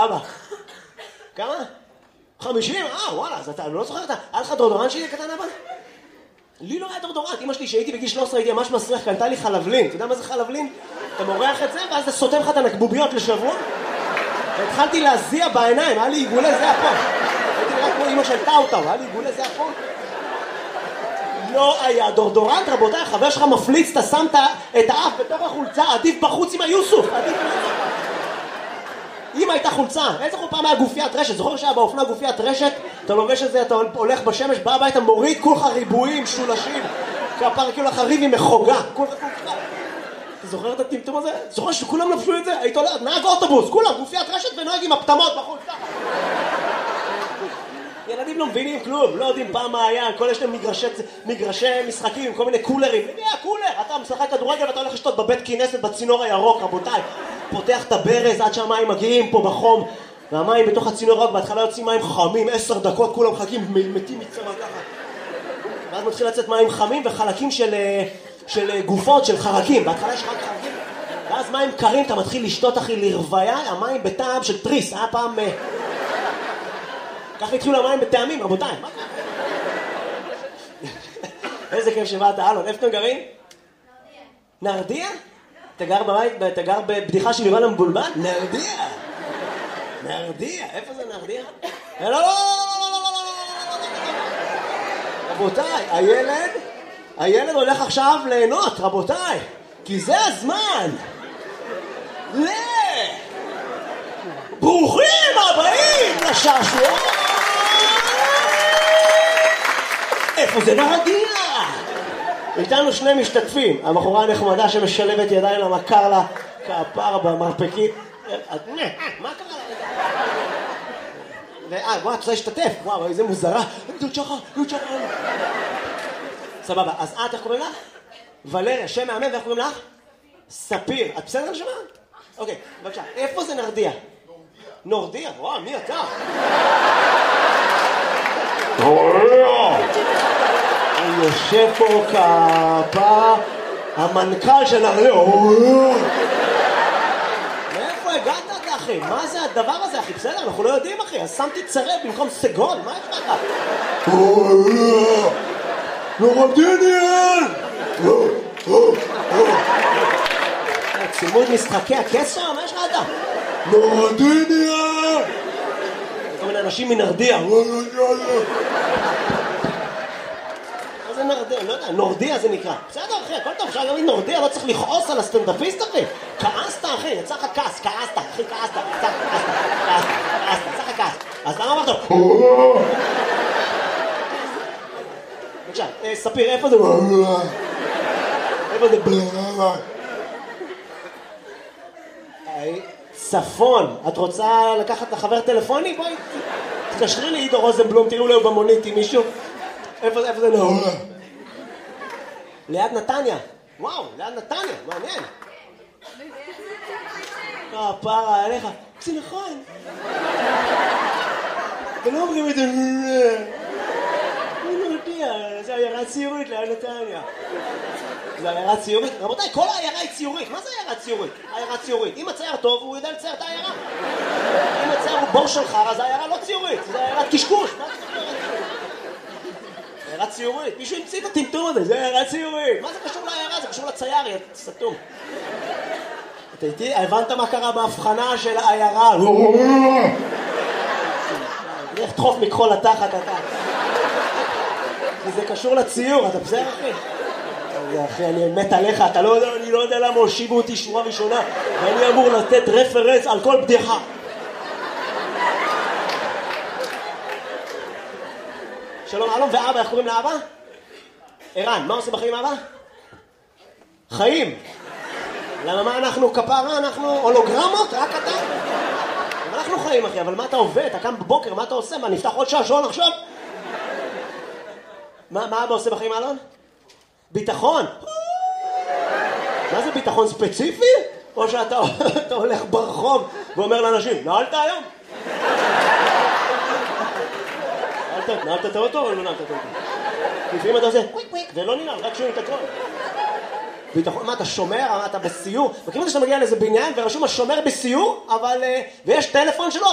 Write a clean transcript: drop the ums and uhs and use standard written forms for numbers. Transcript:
אבא? כמה? 50? וואלה, אז אתה לא זוכר, היה לך דורדורנט שלי קטן אבא? לי לא היה דורדורנט, אמא שלי שהייתי בגיל 13 הייתי ממש מסריח, קנתה לי חלבלין. אתה יודע מה זה חלבלין? אתה מורח את זה ואז אתה סותם לך את הנקבוביות לשבוע. והתחלתי להזיע בעיניים, היה לי עיגולי זיע פה. הייתי נראה כמו אמא של טאוטאו, היה לי עיגולי זיע פה. לא היה דורדורנט, רבותיי, החבר שלך מפליץ, אתה שמת את האף בתוך החולצה, עדיף בחוץ עם היוסוף, עדיף בחוץ. אם הייתה חולצה, איזה פעם היה גופיית רשת, זוכר שהיה באופנה גופיית רשת, אתה לובש את זה, אתה הולך בשמש, בא הביתה, מוריד כולך ריבועים, שולשים, כפר כאילו לך ריב עם מחוגה, כולך. אתה זוכר את הטמטום הזה? זוכר שכולם לבשו את זה? היית הולך, נהג אוטובוס, כולם, גופיית רשת ונוהג עם הפתמות בחוץ. ילדים לא מבינים כלום, לא יודעים פעם מה היה, כל יש להם מגרשי משחקים עם כל מיני קולרים. למי היה קולר? אתה משחק כדורגל ואתה הולך לשתות בבית כנסת בצינור הירוק, רבותיי. פותח את הברז עד שהמים מגיעים פה בחום, והמים בתוך הצינור הירוק, בהתחלה יוצאים מים חמים, 10 דקות, כולם מחכים, מתים מצמא ככה. ואז מתחיל לצאת מים חמים וחלקים של גופות, של חרקים. בהתחלה יש רק חרקים, ואז מים קרים, אתה מתחיל לשתות אחי לרוויה, המים בטעם של טריס, היה פעם... ככה התחילו המים בטעמים, רבותיי. איזה כיף שבאת, אלון. איפה אתם גרים? נרדיה. נרדיה? אתה גר בבדיחה של יובל המבולבל? נרדיה. נרדיה. איפה זה נרדיה? לא. רבותיי, הילד הולך עכשיו ליהנות, רבותיי. כי זה הזמן. ברוכים הבאים לשעשוע. איפה זה נרדיה? איתנו שני משתתפים, הבחורה הנחמדה שמשלבת ידיים למכר לה כפר במרפקית. מה קרה לה? וואו, את רוצה להשתתף? וואו, איזה מוזרה. גדות שחר. סבבה, אז איך קוראים לך? ולריה, שם מאמן, ואיך קוראים לך? ספיר. את בסדר נשמה? אוקיי, בבקשה. איפה זה נרדיה? נורדיה? וואו, מי אתה? הוא יושב פה כפה המנכ"ל של נרדיה. מאיפה הגעת אתה אחי? מה זה הדבר הזה אחי? בסדר, אנחנו לא יודעים אחי. אז שמתי צרב במקום סגול, מה יש לך? נורדיניאל! צימוד משחקי הקסר? מה יש לך אתה? נורדיניאל! כל מיני אנשים מנרדיה. מה זה נרדיה? לא יודע, נורדיה זה נקרא. בסדר אחי, הכל טוב, אפשר להגיד נורדיה, לא צריך לכעוס על הסטנדאפיסט אחי. כעסת אחי, יצא לך כעס, כעסת, אחי כעסת, יצא לך כעס. אז למה אמרת? בבקשה, ספיר, איפה זה? איפה זה? צפון, את רוצה לקחת לחבר טלפוני? בואי, תקשרי לי עידו רוזנבלום, תראו לו במונית עם מישהו. איפה זה לא? ליד נתניה. וואו, ליד נתניה, מעניין. פרה עליך. זה נכון. ולא אומרים את זה. אני לא יודע, זה עיירה ציורית ליד נתניה. זה עיירה ציורית? רבותיי, כל העיירה היא ציורית. מה זה עיירה ציורית? עיירה ציורית. אם הצייר טוב, הוא יודע לצייר את העיירה. אם הצייר הוא בור של חרא, זה העיירה לא ציורית. זה עיירת קשקוש. מה זה עיירה ציורית? מישהו המציא את הטמטום הזה, זה עיירה ציורית. מה זה קשור לעיירה? זה קשור לצייר, יא סתום. אתה איתי? הבנת מה קרה בהבחנה של העיירה? איך תחוף מכחול לתחת אתה. זה קשור לציור, אתה בסדר אחי? אחי, אני מת עליך, אתה לא יודע, אני לא יודע למה הושיבו אותי שורה ראשונה ואני אמור לתת רפרנס על כל בדיחה. שלום, אלון ואבא, איך קוראים לאבא? ערן, מה עושה בחיים אבא? חיים. למה מה אנחנו כפרה? אנחנו הולוגרמות? רק אתה? אנחנו חיים אחי, אבל מה אתה עובד? אתה קם בבוקר, מה אתה עושה? מה, נפתח עוד שעשון עכשיו? מה אבא עושה בחיים אלון? ביטחון. מה זה ביטחון ספציפי? או שאתה הולך ברחוב ואומר לאנשים, נעלת היום? נעלת את האוטו או לא נעלת את האוטו? לפעמים אתה עושה קוויק קוויק ולא ננעל, רק שומעים את הכל. ביטחון, מה אתה שומר? אתה בסיור? וכאילו שאתה מגיע לאיזה בניין ורשום השומר בסיור, אבל ויש טלפון שלו,